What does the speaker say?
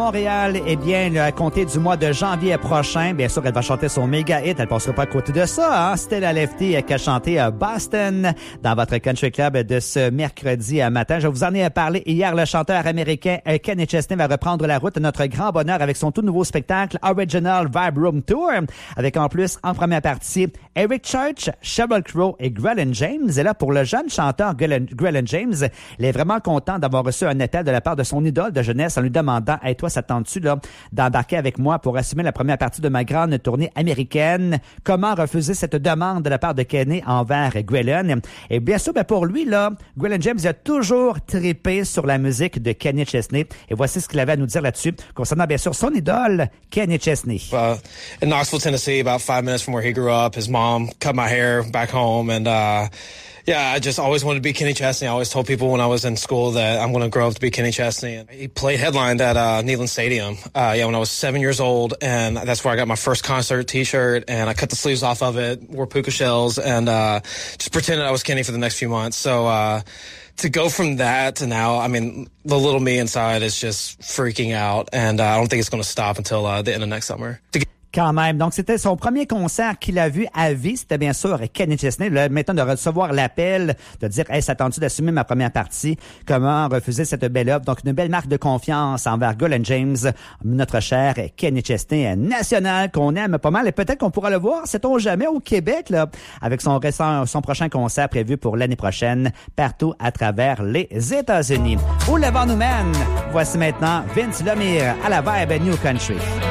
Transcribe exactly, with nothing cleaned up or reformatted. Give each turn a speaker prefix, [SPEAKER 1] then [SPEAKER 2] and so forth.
[SPEAKER 1] Montréal, eh bien, à compter du mois de janvier prochain, bien sûr, elle va chanter son méga hit. Elle passera pas à côté de ça, hein? Stella Lefty qui a chanté à Boston dans votre country club de ce mercredi matin. Je vous en ai parlé hier. Le chanteur américain Kenny Chesney va reprendre la route à notre grand bonheur avec son tout nouveau spectacle Original Vibe Room Tour, avec en plus en première partie Eric Church, Sheryl Crow et Grelin James. Et là, pour le jeune chanteur Grelin James, il est vraiment content d'avoir reçu un appel de la part de son idole de jeunesse en lui demandant « Hey, toi, ça tente-tu là, d'embarquer avec moi pour assumer la première partie de ma grande tournée américaine? » Comment refuser cette demande de la part de Kenny envers Grelin? Et bien sûr, ben pour lui, là, Grelin James a toujours trippé sur la musique de Kenny Chesney. Et voici ce qu'il avait à nous dire là-dessus, concernant bien sûr son idole, Kenny Chesney.
[SPEAKER 2] Uh, in Knoxville, Tennessee, about five minutes from where he grew up, his mom cut my hair back home, and uh, yeah, I just always wanted to be Kenny Chesney. I always told people when I was in school that I'm going to grow up to be Kenny Chesney. And he played headlined at uh, Neyland Stadium uh, yeah, when I was seven years old, and that's where I got my first concert T-shirt, and I cut the sleeves off of it, wore puka shells, and uh, just pretended I was Kenny for the next few months. So uh, to go from that to now, I mean, the little me inside is just freaking out, and uh, I don't think it's going to stop until uh, the end of next summer. To
[SPEAKER 1] Quand même. Donc, c'était son premier concert qu'il a vu à vie. C'était bien sûr Kenny Chesney. Là, maintenant, de recevoir l'appel, de dire « Hey, ça tente-tu d'assumer ma première partie? Comment refuser cette belle offre? » Donc, une belle marque de confiance envers Grelin James, notre cher Kenny Chesney national qu'on aime pas mal. Et peut-être qu'on pourra le voir, sait-on jamais, au Québec, là, avec son récent, son prochain concert prévu pour l'année prochaine, partout à travers les États-Unis. Où le vent nous mène? Voici maintenant Vince Lemire à la Vibe New Country.